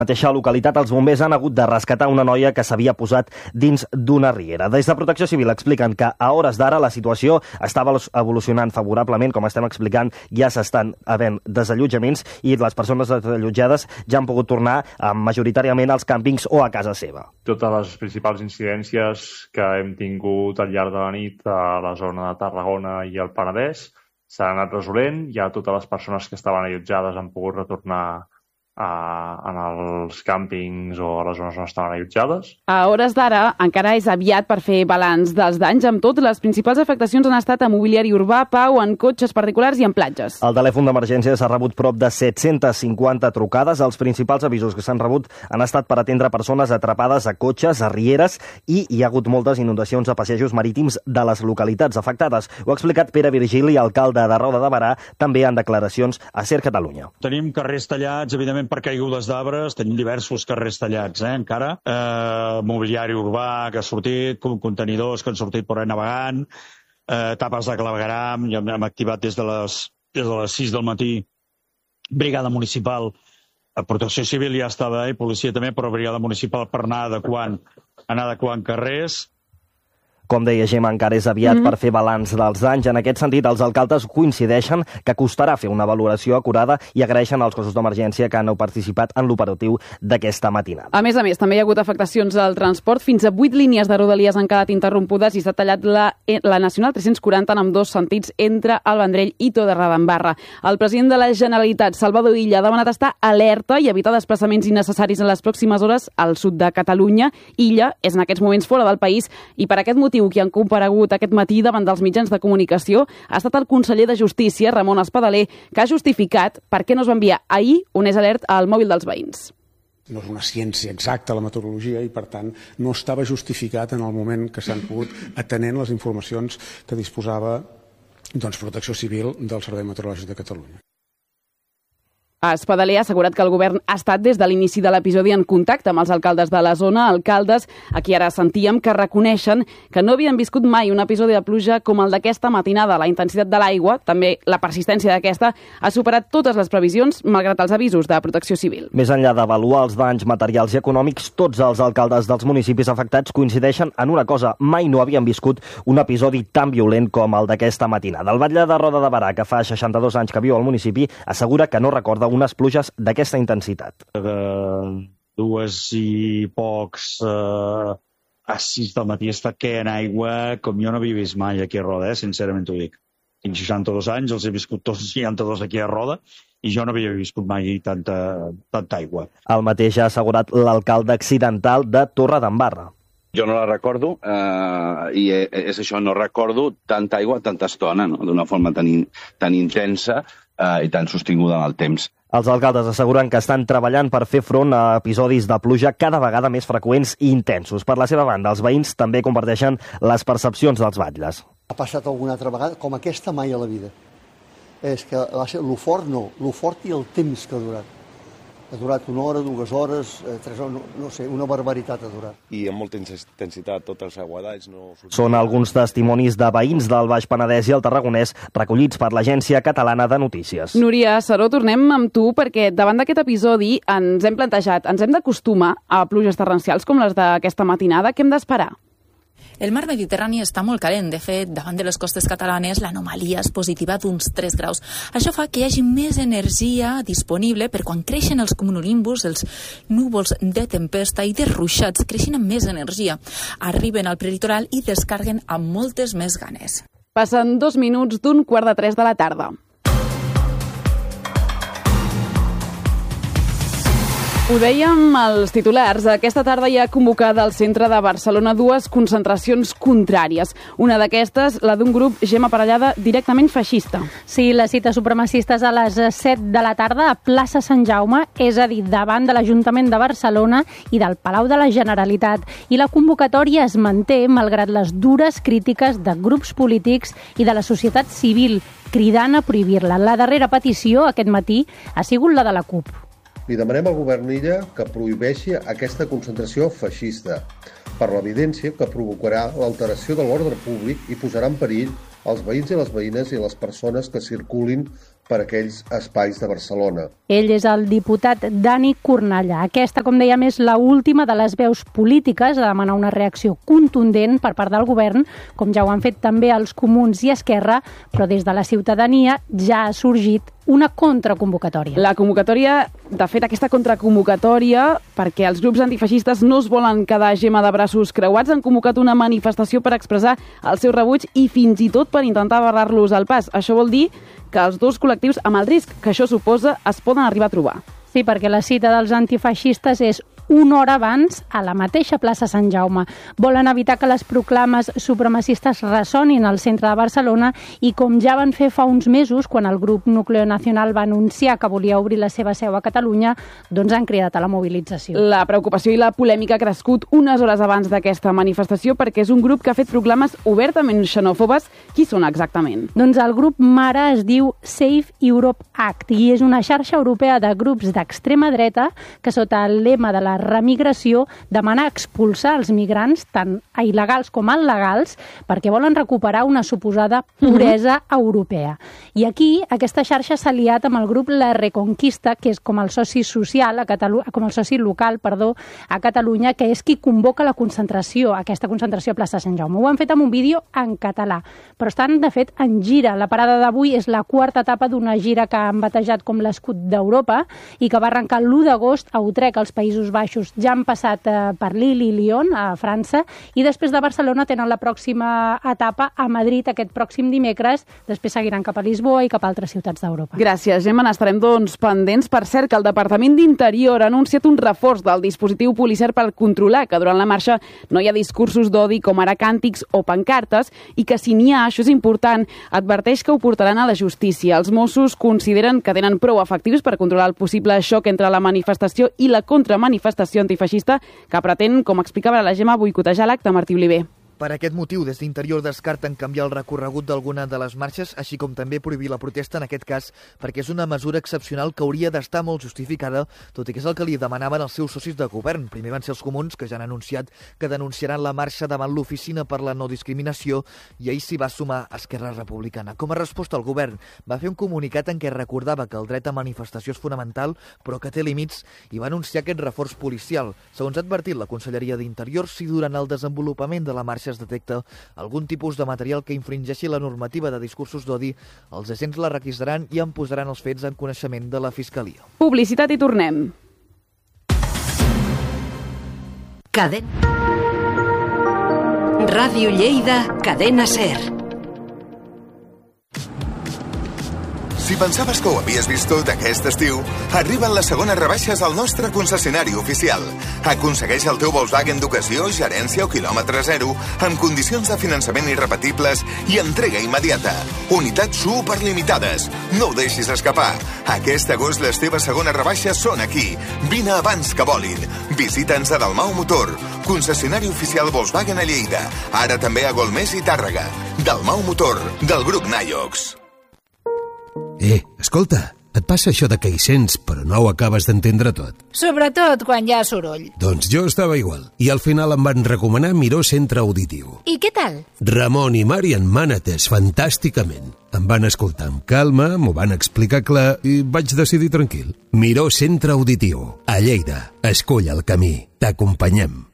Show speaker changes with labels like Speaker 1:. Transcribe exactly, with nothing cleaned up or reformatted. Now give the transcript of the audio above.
Speaker 1: A la mateixa localitat, els bombers han hagut de rescatar una noia que s'havia posat dins d'una riera. Des de Protecció Civil expliquen que a hores d'ara la situació estava evolucionant favorablement, com estem explicant, ja s'estan havent desallotjaments i les persones desallotjades ja han pogut tornar eh, majoritàriament als càmpings o a casa seva.
Speaker 2: Totes les principals incidències que hem tingut al llarg de la nit a la zona de Tarragona i el Penedès s'han anat resolent. Ja totes les persones que estaven allotjades han pogut retornar A, en els càmpings o a les zones on estaven allotjades.
Speaker 3: A hores d'ara encara és aviat per fer balanç dels danys. Amb tot, les principals afectacions han estat a mobiliari urbà, Pau, en cotxes particulars i en platges.
Speaker 1: El telèfon d'emergència s'ha rebut prop de set-centes cinquanta trucades. Els principals avisos que s'han rebut han estat per atendre persones atrapades a cotxes, a rieres, i hi ha hagut moltes inundacions a passejos marítims de les localitats afectades. Ho ha explicat Pere Virgili, alcalde de Roda de Berà, també en declaracions a Ser Catalunya.
Speaker 4: Tenim carrers tallats, evidentment, per caigudes d'arbres, tenim diversos carrers tallats, eh, encara. Eh, mobiliari urbà que ha sortit, contenidors que han sortit per ahí navegant, eh, tapes de clavegueram, ja hem activat des de les, des de les sis del matí brigada municipal. La Protecció Civil ja estava, i policia també, però brigada municipal per anar adequant, anar adequant carrers.
Speaker 1: Com deia Gemma, encara és aviat mm-hmm. per fer balanç dels danys. En aquest sentit, els alcaldes coincideixen que costarà fer una valoració acurada i agraeixen als cossos d'emergència que han participat en l'operatiu d'aquesta matinada.
Speaker 3: A més a més, també hi ha hagut afectacions al transport. Fins a vuit línies de Rodalies han quedat interrompudes i s'ha tallat la, la Nacional tres-cents quaranta en ambdós sentits entre el Vendrell i Torredembarra. El president de la Generalitat, Salvador Illa, ha demanat estar alerta i evitar desplaçaments innecessaris en les pròximes hores al sud de Catalunya. Illa és en aquests moments fora del país i per aquest motiu qui han comparegut aquest matí davant dels mitjans de comunicació ha estat el conseller de Justícia, Ramon Espadaler, que ha justificat per què no es va enviar ahir un és alert al mòbil dels veïns.
Speaker 5: No és una ciència exacta la meteorologia i, per tant, no estava justificat en el moment que s'han pogut atenent les informacions que disposava doncs, Protecció Civil del Servei Meteorològic de Catalunya.
Speaker 3: Espadaler ha assegurat que el govern ha estat des de l'inici de l'episodi en contacte amb els alcaldes de la zona, alcaldes a qui ara sentíem que reconeixen que no havien viscut mai un episodi de pluja com el d'aquesta matinada. La intensitat de l'aigua, també la persistència d'aquesta, ha superat totes les previsions, malgrat els avisos de Protecció Civil.
Speaker 1: Més enllà d'avaluar els danys materials i econòmics, tots els alcaldes dels municipis afectats coincideixen en una cosa: mai no havien viscut un episodi tan violent com el d'aquesta matinada. El batlle de Roda de Berà, que fa seixanta-dos anys que viu al municipi, assegura que no recorda unes pluges d'aquesta intensitat.
Speaker 4: De dues i pocs eh, a sis del matí està caient aigua com jo no havia vist mai aquí a Roda, eh? Sincerament t'ho dic. Tinc seixanta-dos anys, els he viscut tots seixanta-dos aquí a Roda i jo no havia viscut mai tanta, tanta aigua.
Speaker 1: El mateix ha assegurat l'alcalde accidental de Torredembarra.
Speaker 6: Jo no la recordo, eh, i és això, no recordo tanta aigua, tanta estona, no? D'una forma tan, in, tan intensa eh, i tan sostinguda en el temps.
Speaker 1: Els alcaldes asseguren que estan treballant per fer front a episodis de pluja cada vegada més freqüents i intensos. Per la seva banda, els veïns també comparteixen les percepcions dels batlles.
Speaker 7: Ha passat alguna altra vegada, com aquesta mai a la vida. És que va ser lo fort no, lo fort i el temps que ha durat. Ha durat una hora, dues hores, eh, tres hores, no, no sé, una barbaritat ha durat.
Speaker 8: I amb molta intensitat, tots els aiguadalls. No...
Speaker 1: Són alguns testimonis de veïns del Baix Penedès i el Tarragonès recollits per l'Agència Catalana de Notícies.
Speaker 3: Núria Saró, tornem amb tu perquè davant d'aquest episodi ens hem plantejat, ens hem d'acostumar a pluges torrencials com les d'aquesta matinada. Què hem d'esperar?
Speaker 9: El mar Mediterrani està molt calent. De fet, davant de les costes catalanes, l'anomalia és positiva d'uns tres graus. Això fa que hi hagi més energia disponible per quan creixen els cumulonimbus, els núvols de tempesta i de ruixats, creixen amb més energia. Arriben al prelitoral i descarguen amb moltes més ganes.
Speaker 3: Passen dos minuts d'un quart de tres de la tarda. Ho dèiem als titulars. Aquesta tarda hi ha convocada al centre de Barcelona dues concentracions contràries. Una d'aquestes, la d'un grup, Gemma Parellada, directament feixista.
Speaker 10: Sí, la cita supremacista és a les set de la tarda a plaça Sant Jaume, és a dir, davant de l'Ajuntament de Barcelona i del Palau de la Generalitat. I la convocatòria es manté malgrat les dures crítiques de grups polítics i de la societat civil, cridant a prohibir-la. La darrera petició aquest matí ha sigut la de la CUP.
Speaker 11: Li demanem al govern Illa que prohibeixi aquesta concentració feixista, per l'evidència que provocarà l'alteració de l'ordre públic i posarà en perill els veïns i les veïnes i les persones que circulin per aquells espais de Barcelona.
Speaker 10: Ell és el diputat Dani Cornellà. Aquesta, com dèiem, és l'última de les veus polítiques a demanar una reacció contundent per part del govern, com ja ho han fet també els Comuns i Esquerra, però des de la ciutadania ja ha sorgit una contraconvocatòria.
Speaker 3: La convocatòria, de fet, aquesta contraconvocatòria, perquè els grups antifeixistes no es volen quedar gema de braços creuats, han convocat una manifestació per expressar el seu rebuig i fins i tot per intentar barrar-los el pas. Això vol dir que els dos col·lectius, amb el risc que això suposa, es poden arribar a trobar.
Speaker 10: Sí, perquè la cita dels antifeixistes és una hora abans a la mateixa plaça Sant Jaume. Volen evitar que les proclames supremacistes ressonin al centre de Barcelona i com ja van fer fa uns mesos, quan el grup Núcleo Nacional va anunciar que volia obrir la seva seu a Catalunya, doncs han cridat a la mobilització.
Speaker 3: La preocupació i la polèmica ha crescut unes hores abans d'aquesta manifestació perquè és un grup que ha fet proclames obertament xenòfobes. Qui són exactament?
Speaker 10: Doncs el grup MARA es diu Save Europe Act i és una xarxa europea de grups d'extrema dreta que sota el lema de la remigració demana expulsar els migrants, tant a il·legals com a legals, perquè volen recuperar una suposada puresa uh-huh. europea. I aquí aquesta xarxa s'ha aliat amb el grup La Reconquista, que és com el soci social, a Catalu- com el soci local, perdó, a Catalunya, que és qui convoca la concentració, aquesta concentració a plaça Sant Jaume. Ho han fet amb un vídeo en català, però estan, de fet, en gira. La parada d'avui és la quarta etapa d'una gira que han batejat com l'escut d'Europa i que va arrencar l'u d'agost a Utrecht, als Països Baixos. Ja han passat eh, per Lille i Lyon, a França, i després de Barcelona tenen la pròxima etapa a Madrid aquest pròxim dimecres. Després seguiran cap a Lisboa i cap a altres ciutats d'Europa.
Speaker 3: Gràcies, Gemma. N'estarem doncs pendents. Per cert, que el Departament d'Interior ha anunciat un reforç del dispositiu policial per controlar que durant la marxa no hi ha discursos d'odi com ara càntics o pancartes i que si n'hi ha, això és important, adverteix que ho portaran a la justícia. Els Mossos consideren que tenen prou efectius per controlar el possible xoc entre la manifestació i la contramanifestació antifeixista que pretén, com explicava la Gemma, boicotejar l'acte. Martí Oliver.
Speaker 12: Per aquest motiu, des d'Interior descarten canviar el recorregut d'alguna de les marxes, així com també prohibir la protesta en aquest cas, perquè és una mesura excepcional que hauria d'estar molt justificada, tot i que és el que li demanaven els seus socis de govern. Primer van ser els Comuns, que ja han anunciat que denunciaran la marxa davant l'Oficina per la No Discriminació, i ahir s'hi va sumar Esquerra Republicana. Com a resposta, el govern va fer un comunicat en què recordava que el dret a manifestació és fonamental, però que té límits, i va anunciar aquest reforç policial. Segons ha advertit la Conselleria d'Interior, si durant el desenvolupament de la marxa es detecta algun tipus de material que infringeixi la normativa de discursos d'odi, els agents la requisaran i en posaran els fets en coneixement de la Fiscalia.
Speaker 3: Publicitat i tornem.
Speaker 13: Caden... Ràdio Lleida, Cadena Ser.
Speaker 14: Si pensaves que ho havies vist tot aquest estiu, arriben les segones rebaixes al nostre concessionari oficial. Aconsegueix el teu Volkswagen d'ocasió, gerència o quilòmetre zero, amb condicions de finançament irrepetibles i entrega immediata. Unitats superlimitades. No ho deixis escapar. Aquest agost les teves segones rebaixes són aquí. Vine abans que volin. Visita'ns a Dalmau Motor, concessionari oficial Volkswagen a Lleida. Ara també a Golmés i Tàrrega. Dalmau Motor, del grup Naiox.
Speaker 15: Eh, escolta, et passa això de que hi sents, però no ho acabes d'entendre tot?
Speaker 16: Sobretot quan hi ha soroll.
Speaker 15: Doncs jo estava igual, i al final em van recomanar Miró Centre Auditiu.
Speaker 16: I què tal?
Speaker 15: Ramon i Mari en m'han atès fantàsticament. Em van escoltar amb calma, m'ho van explicar clar i vaig decidir tranquil. Miró Centre Auditiu, a Lleida. Escull el camí. T'acompanyem.